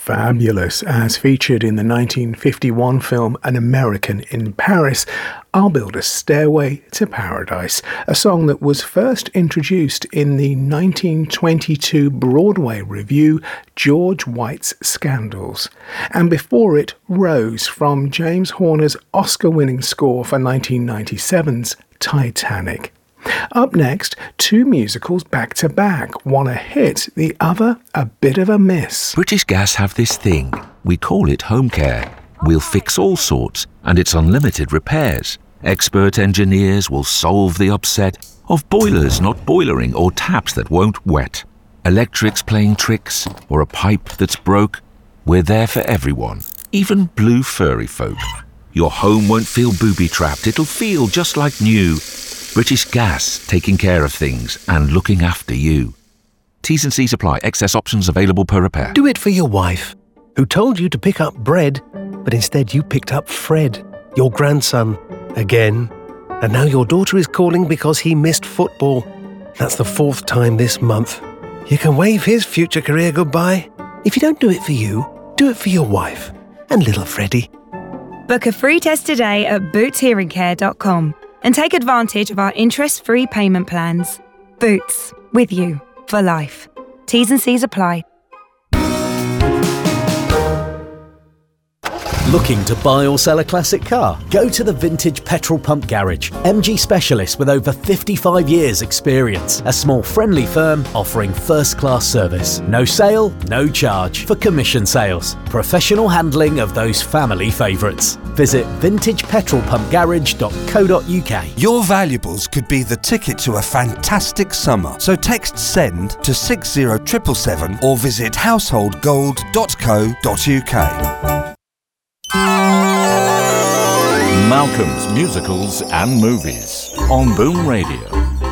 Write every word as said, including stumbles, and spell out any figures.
Fabulous, as featured in the nineteen fifty-one film An American in Paris, I'll Build a Stairway to Paradise, a song that was first introduced in the nineteen twenty-two Broadway revue George White's Scandals, and before it, Rose from James Horner's Oscar-winning score for nineteen ninety-seven's Titanic. Up next, two musicals back-to-back, one a hit, the other a bit of a miss. British Gas have this thing. We call it home care. We'll fix all sorts, and it's unlimited repairs. Expert engineers will solve the upset of boilers not boilering or taps that won't wet. Electrics playing tricks, or a pipe that's broke. We're there for everyone, even blue furry folk. Your home won't feel booby-trapped, it'll feel just like new. British Gas, taking care of things and looking after you. T's and C's apply. Excess options available per repair. Do it for your wife, who told you to pick up bread, but instead you picked up Fred, your grandson, again. And now your daughter is calling because he missed football. That's the fourth time this month. You can wave his future career goodbye. If you don't do it for you, do it for your wife and little Freddie. Book a free test today at boots hearing care dot com. and take advantage of our interest-free payment plans. Boots, with you for life. T's and C's apply. Looking to buy or sell a classic car? Go to the Vintage Petrol Pump Garage. M G specialists with over fifty-five years experience. A small friendly firm offering first-class service. No sale, no charge for commission sales. Professional handling of those family favourites. Visit vintage petrol pump garage dot co dot uk. Your valuables could be the ticket to a fantastic summer. So text SEND to six zero seven seven seven or visit household gold dot co dot uk. Malcolm's Musicals and Movies on Boom Radio.